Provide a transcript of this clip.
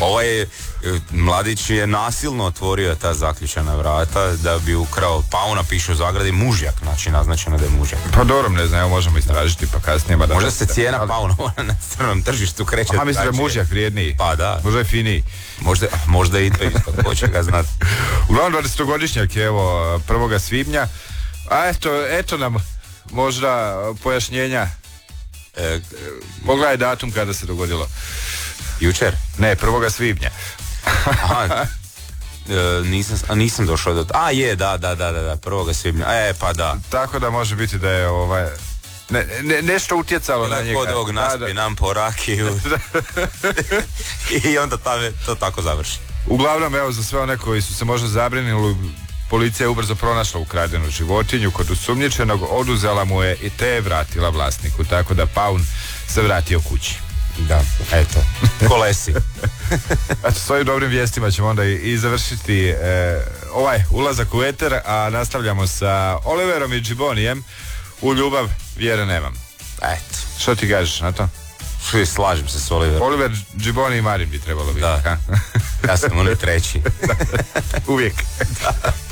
Mladić je nasilno otvorio ta zaključana vrata da bi ukrao pauna, piše u zagradi mužjak, znači naznačeno da je mužjak. Pa dobro, ne znam, možemo istražiti pa kasnije. Možda se cijena pauna na crnom tržištu kreće. Aha, mislim da je mužjak vrijedniji. Pa da. Možda je finiji. Možda i to isto, ko će ga znati. Uglavnom 20-godišnjak je evo 1. svibnja. A eto nam možda pojašnjenja. Pogledaj datum kada se dogodilo. Jučer? Ne, 1. svibnja. Aha. Nisam došao do... Da, 1. svibnja. Pa da. Tako da može biti da je nešto utjecalo na njega. Kod ovog naspi nam po rakiju. I onda to tako završi. Uglavnom, evo, za sve one koji su se možda zabrinuli, policija je ubrzo pronašla ukradenu životinju kod osumnjičenog, oduzela mu je i te vratila vlasniku, tako da paun se vratio kući. Da, eto, kolesi. Eto, s ovim dobrim vijestima ćemo onda i završiti ovaj ulazak u eter, a nastavljamo sa Oliverom i Džibonijem. U ljubav vjere nemam. Eto. Što ti kažeš na to? Slažem se s Oliverom. Oliver, Džiboni i Marin bi trebalo biti. Da. Ja sam onaj treći. Uvijek. Da.